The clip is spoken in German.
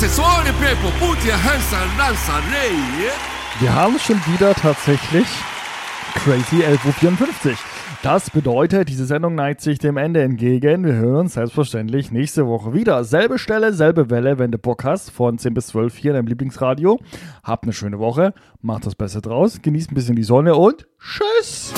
Attenzione people, put your hands and dance array. Wir haben schon wieder tatsächlich Crazy 11.54 Uhr. Das bedeutet, diese Sendung neigt sich dem Ende entgegen. Wir hören uns selbstverständlich nächste Woche wieder. Selbe Stelle, selbe Welle, wenn du Bock hast, von 10 bis 12 hier in deinem Lieblingsradio. Habt eine schöne Woche, macht das Beste draus, genießt ein bisschen die Sonne und tschüss!